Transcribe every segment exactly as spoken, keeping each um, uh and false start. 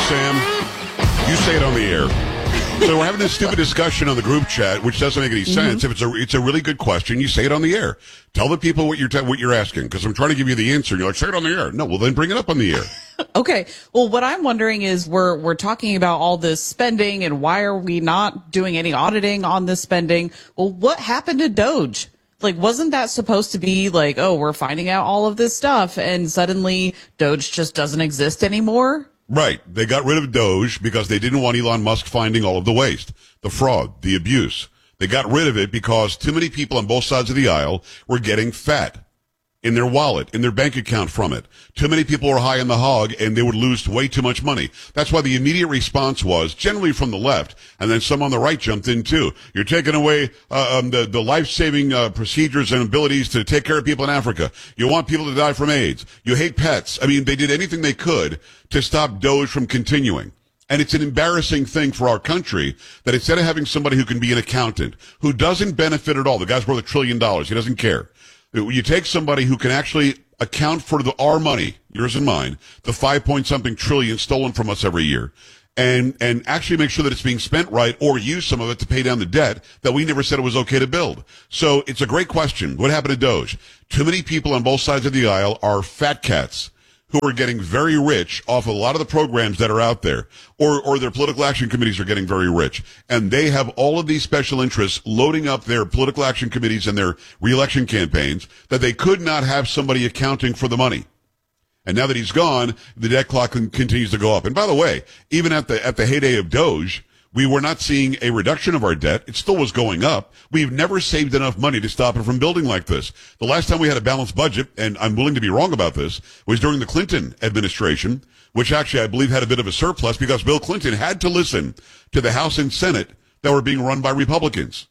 Sam. You say it on the air. So we're having this stupid discussion on the group chat, which doesn't make any sense. Mm-hmm. If it's a it's a really good question, you say it on the air. Tell the people what you're te- what you're asking, because I'm trying to give you the answer. And you're like, say it on the air. No, well then bring it up on the air. Okay. Well, what I'm wondering is we're we're talking about all this spending, and why are we not doing any auditing on this spending? Well, what happened to Doge? Like, wasn't that supposed to be like, oh, we're finding out all of this stuff, and suddenly Doge just doesn't exist anymore? Right. They got rid of Doge because they didn't want Elon Musk finding all of the waste, the fraud, the abuse. They got rid of it because too many people on both sides of the aisle were getting fat in their wallet, in their bank account from it. Too many people were high on the hog, and they would lose way too much money. That's why the immediate response was, generally from the left, and then some on the right jumped in too. You're taking away uh, um, the, the life-saving uh, procedures and abilities to take care of people in Africa. You want people to die from AIDS. You hate pets. I mean, they did anything they could to stop Doge from continuing. And it's an embarrassing thing for our country that instead of having somebody who can be an accountant, who doesn't benefit at all, the guy's worth a trillion dollars, he doesn't care. You take somebody who can actually account for the our money, yours and mine, the five point something trillion stolen from us every year, and and actually make sure that it's being spent right, or use some of it to pay down the debt that we never said it was okay to build. So it's a great question. What happened to Doge? Too many people on both sides of the aisle are fat cats who are getting very rich off of a lot of the programs that are out there, or or their political action committees are getting very rich. And they have all of these special interests loading up their political action committees and their reelection campaigns that they could not have somebody accounting for the money. And now that he's gone, the debt clock continues to go up. And by the way, even at the at the heyday of Doge, we were not seeing a reduction of our debt. It still was going up. We've never saved enough money to stop it from building like this. The last time we had a balanced budget, and I'm willing to be wrong about this, was during the Clinton administration, which actually I believe had a bit of a surplus because Bill Clinton had to listen to the House and Senate that were being run by Republicans.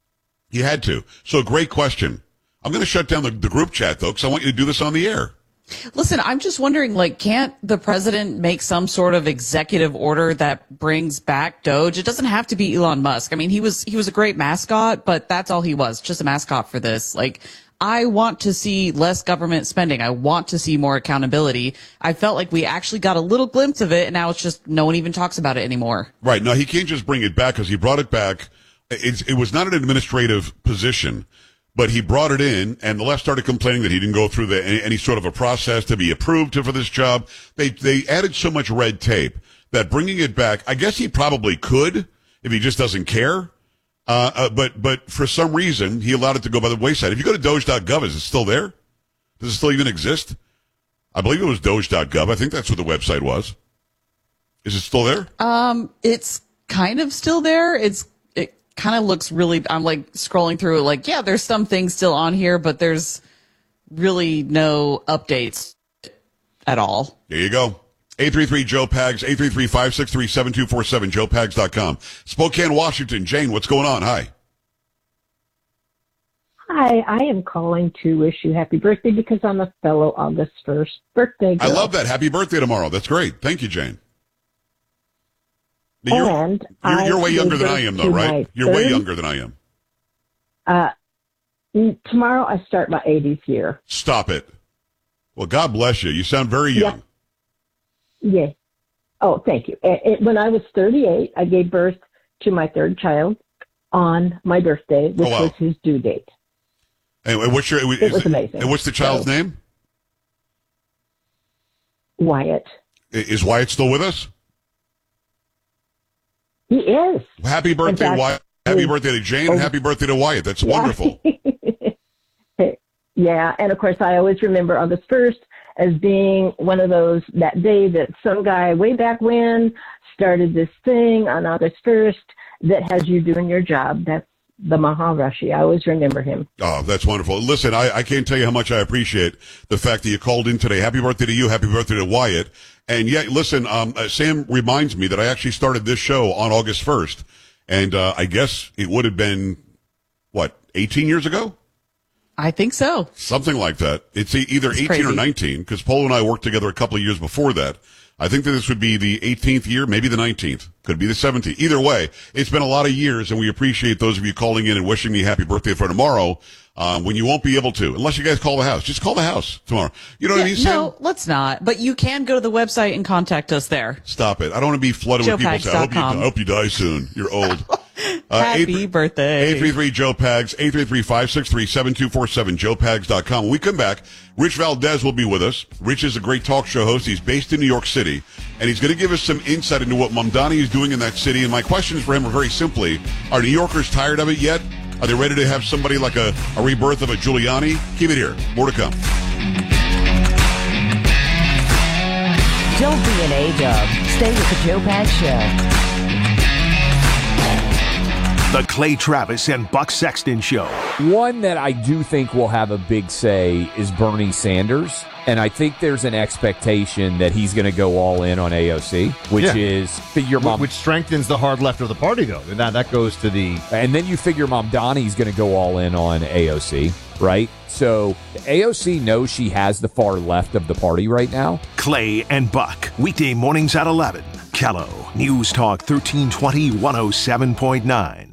He had to. So great question. I'm going to shut down the, the group chat, though, because I want you to do this on the air. Listen, I'm just wondering, like, can't the president make some sort of executive order that brings back Doge? It doesn't have to be Elon Musk. I mean, he was he was a great mascot, but that's all he was, just a mascot for this. Like, I want to see less government spending. I want to see more accountability. I felt like we actually got a little glimpse of it, and now it's just no one even talks about it anymore. Right. No, he can't just bring it back because he brought it back. It's, it was not an administrative position. But he brought it in, and the left started complaining that he didn't go through the, any, any sort of a process to be approved to, for this job. They they added so much red tape that bringing it back, I guess he probably could if he just doesn't care. Uh, uh, but but for some reason, he allowed it to go by the wayside. If you go to doge dot gov, is it still there? Does it still even exist? I believe it was doge dot gov. I think that's what the website was. Is it still there? Um, it's kind of still there. It's kind of looks really, I'm like scrolling through it like, yeah, there's some things still on here, but there's really no updates at all. There you go. eight three three Joe Pags, eight three three, five six three, seven two four seven, joe pags dot com. Spokane, Washington. Jane, what's going on? Hi. Hi, I am calling to wish you happy birthday because I'm a fellow August first birthday girl. I love that. Happy birthday tomorrow. That's great. Thank you, Jane. You're, and you're, you're way younger than I am, though, right? You're way younger than I am. Uh, tomorrow I start my eightieth year. Stop it. Well, God bless you. You sound very young. Yeah. yeah. Oh, thank you. It, it, when I was thirty-eight, I gave birth to my third child on my birthday, which oh, wow. was his due date. And what's your? Is, it was amazing. And what's the child's so, name? Wyatt. Is Wyatt still with us? He is. Happy birthday, fact, Wyatt. Happy birthday to Jane, oh, and happy birthday to Wyatt. That's yeah. wonderful. Yeah, and of course, I always remember August first as being one of those, that day that some guy way back when started this thing on August first that has you doing your job. That's the Maharishi. I always remember him. Oh, that's wonderful. Listen, I, I can't tell you how much I appreciate the fact that you called in today. Happy birthday to you. Happy birthday to Wyatt. And yeah, listen, um, uh, Sam reminds me that I actually started this show on August first. And uh, I guess it would have been, what, eighteen years ago? I think so. Something like that. It's either it's eighteen crazy. or nineteen, because Paul and I worked together a couple of years before that. I think that this would be the eighteenth year, maybe the nineteenth. Could be the seventeenth. Either way, it's been a lot of years, and we appreciate those of you calling in and wishing me happy birthday for tomorrow, um, when you won't be able to, unless you guys call the house. Just call the house tomorrow. You know Yeah, what I mean, Sam? no, let's not. But you can go to the website and contact us there. Stop it. I don't want to be flooded with people saying, I hope you, I hope you die soon. You're old. Uh, Happy eight, birthday. eight three three Joe Pags, eight three three, five six three, seven two four seven, joe pags dot com. When we come back, Rich Valdez will be with us. Rich is a great talk show host. He's based in New York City, and he's going to give us some insight into what Mamdani is doing in that city. And my questions for him are very simply, are New Yorkers tired of it yet? Are they ready to have somebody like a, a rebirth of a Giuliani? Keep it here. More to come. Don't be an A-dub. Stay with the Joe Pags Show. The Clay Travis and Buck Sexton Show. One that I do think will have a big say is Bernie Sanders. And I think there's an expectation that he's going to go all in on A O C, which Yeah. is figure Mom. Which strengthens the hard left of the party, though. And that, that goes to the... And then you figure Mamdani's going to go all in on A O C, right? So A O C knows she has the far left of the party right now. Clay and Buck, weekday mornings at eleven. Kello, News Talk thirteen twenty, one oh seven point nine.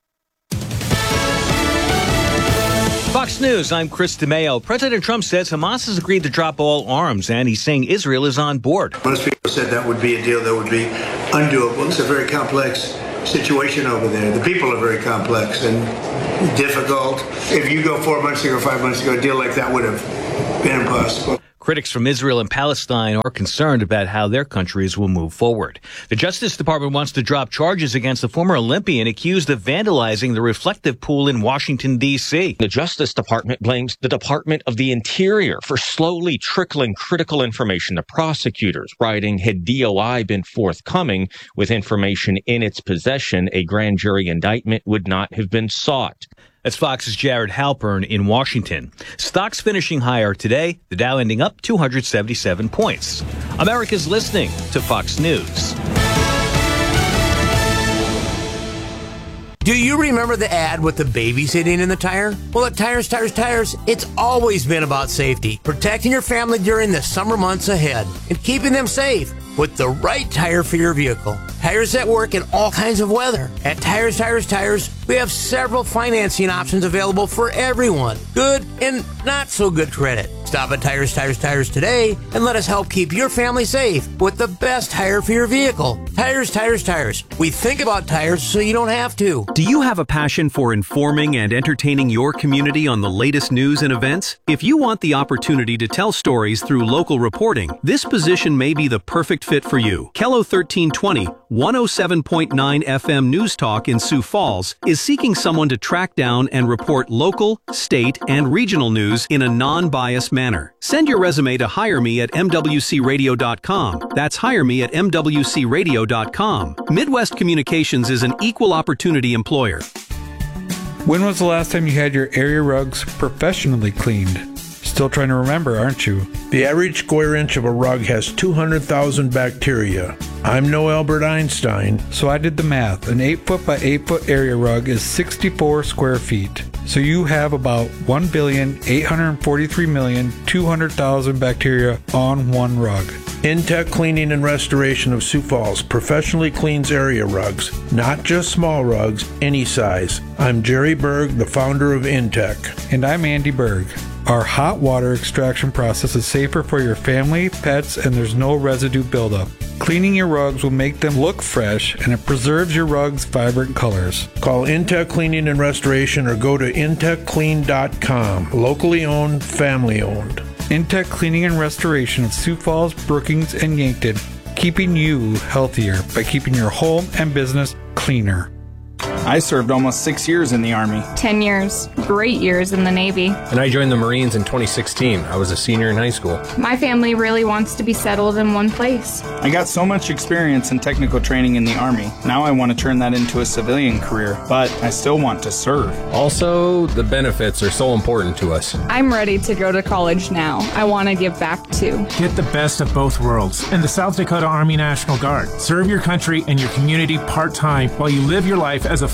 Fox News, I'm Chris DeMeo. President Trump says Hamas has agreed to drop all arms, and he's saying Israel is on board. Most people said that would be a deal that would be undoable. It's a very complex situation over there. The people are very complex and difficult. If you go four months ago, five months ago, a deal like that would have been impossible. Critics from Israel and Palestine are concerned about how their countries will move forward. The Justice Department wants to drop charges against the former Olympian accused of vandalizing the reflective pool in Washington, D C. The Justice Department blames the Department of the Interior for slowly trickling critical information to prosecutors, writing, had D O I been forthcoming with information in its possession, a grand jury indictment would not have been sought. That's Fox's Jared Halpern in Washington. Stocks finishing higher today, the Dow ending up two hundred seventy-seven points. America's listening to Fox News. Do you remember the ad with the baby sitting in the tire? Well, at Tires, Tires, Tires, it's always been about safety, protecting your family during the summer months ahead, and keeping them safe with the right tire for your vehicle. Tires that work in all kinds of weather. At Tires, Tires, Tires, we have several financing options available for everyone. Good and not so good credit. Stop at Tires, Tires, Tires today and let us help keep your family safe with the best tire for your vehicle. Tires, Tires, Tires. We think about tires so you don't have to. Do you have a passion for informing and entertaining your community on the latest news and events? If you want the opportunity to tell stories through local reporting, this position may be the perfect fit for you. Kello thirteen twenty, one oh seven point nine F M News Talk in Sioux Falls is seeking someone to track down and report local, state, and regional news in a non-biased manner. Send your resume to hire me at m w c radio dot com. That's hire me at m w c radio dot com. Midwest Communications is an equal opportunity employer. When was the last time you had your area rugs professionally cleaned? Still trying to remember, aren't you? The average square inch of a rug has two hundred thousand bacteria. I'm no Albert Einstein. So I did the math. An eight foot by eight foot area rug is sixty-four square feet. So you have about one billion, eight hundred forty-three million, two hundred thousand bacteria on one rug. Intech Cleaning and Restoration of Sioux Falls professionally cleans area rugs, not just small rugs, any size. I'm Jerry Berg, the founder of Intech. And I'm Andy Berg. Our hot water extraction process is safer for your family, pets, and there's no residue buildup. Cleaning your rugs will make them look fresh, and it preserves your rugs' vibrant colors. Call Intech Cleaning and Restoration or go to intech clean dot com. Locally owned, family owned. Intech Cleaning and Restoration of Sioux Falls, Brookings, and Yankton, keeping you healthier by keeping your home and business cleaner. I served almost six years in the Army. Ten years. Great years in the Navy. And I joined the Marines in twenty sixteen. I was a senior in high school. My family really wants to be settled in one place. I got so much experience and technical training in the Army. Now I want to turn that into a civilian career, but I still want to serve. Also, the benefits are so important to us. I'm ready to go to college now. I want to give back too. Get the best of both worlds in the South Dakota Army National Guard. Serve your country and your community part-time while you live your life as a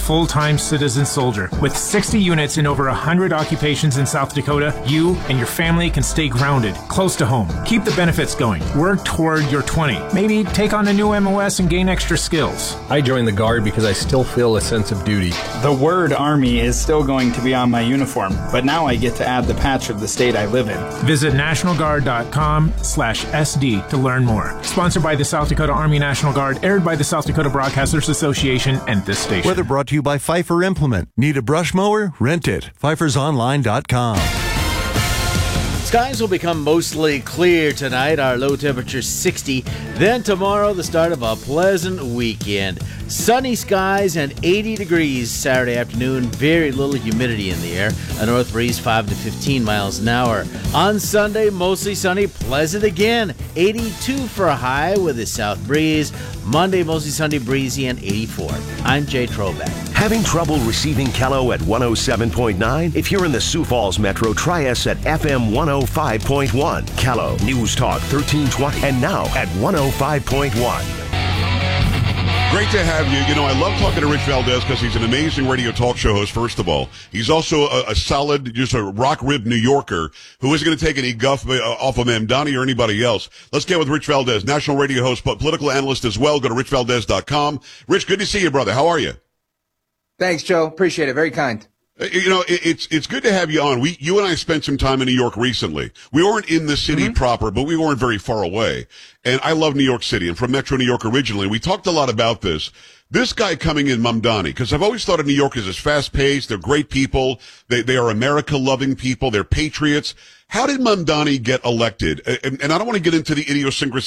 full-time citizen soldier. With sixty units in over one hundred occupations in South Dakota, you and your family can stay grounded, close to home. Keep the benefits going. Work toward your twenty. Maybe take on a new M O S and gain extra skills. I joined the Guard because I still feel a sense of duty. The word Army is still going to be on my uniform, but now I get to add the patch of the state I live in. Visit national guard dot com slash S D to learn more. Sponsored by the South Dakota Army National Guard, aired by the South Dakota Broadcasters Association and this station. Weather brought to you by Pfeiffer Implement. Need a brush mower? Rent it. Pfeiffer's Online dot com. Skies will become mostly clear tonight. Our low temperature sixty. Then tomorrow, the start of a pleasant weekend. Sunny skies and eighty degrees Saturday afternoon. Very little humidity in the air. A north breeze five to fifteen miles an hour. On Sunday, mostly sunny, pleasant again. eighty-two for a high with a south breeze. Monday, mostly sunny, breezy, and eighty-four. I'm Jay Trovac. Having trouble receiving Kello at one oh seven point nine? If you're in the Sioux Falls Metro, try us at F M one oh five point one. Kello, News Talk thirteen twenty, and now at one oh five point one. Great to have you. You know, I love talking to Rich Valdez because he's an amazing radio talk show host, first of all. He's also a, a solid, just a rock-ribbed New Yorker who isn't going to take any guff uh, off of Mamdani or anybody else. Let's get with Rich Valdez, national radio host, but political analyst as well. Go to rich valdez dot com. Rich, good to see you, brother. How are you? Thanks, Joe. Appreciate it. Very kind. You know, it's it's good to have you on. We, you and I spent some time in New York recently. We weren't in the city mm-hmm. proper, but we weren't very far away. And I love New York City. I'm from Metro New York originally. We talked a lot about this. This guy coming in, Mamdani, because I've always thought of New Yorkers as fast-paced. They're great people. They they are America-loving people. They're patriots. How did Mamdani get elected? And, and I don't want to get into the idiosyncrasies